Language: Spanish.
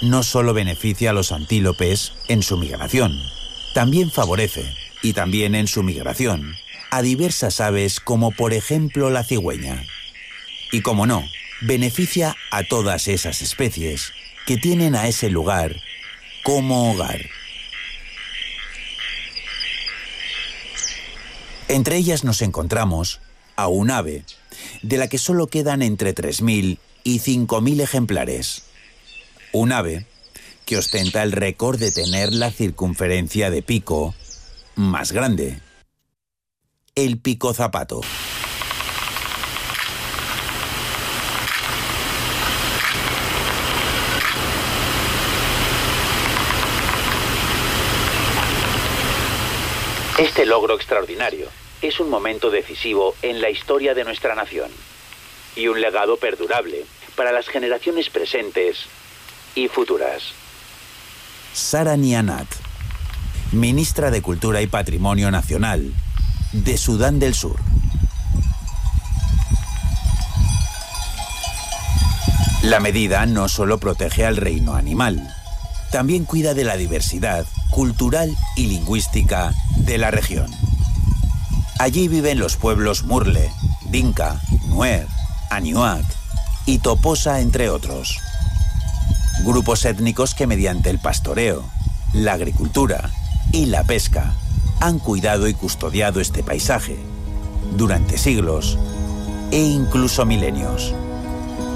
no solo beneficia a los antílopes en su migración, también favorece, y también en su migración, a diversas aves como por ejemplo la cigüeña. Y como no, beneficia a todas esas especies que tienen a ese lugar como hogar. Entre ellas nos encontramos a un ave, de la que solo quedan entre 3.000 y 5.000 ejemplares. Un ave que ostenta el récord de tener la circunferencia de pico más grande. El pico zapato. Este logro extraordinario es un momento decisivo en la historia de nuestra nación y un legado perdurable para las generaciones presentes y futuras. Sara Nianat, ministra de Cultura y Patrimonio Nacional de Sudán del Sur. La medida no solo protege al reino animal, también cuida de la diversidad cultural y lingüística de la región. Allí viven los pueblos Murle, Dinka, Nuer, Aniuak y Toposa, entre otros. Grupos étnicos que mediante el pastoreo, la agricultura y la pesca han cuidado y custodiado este paisaje durante siglos e incluso milenios.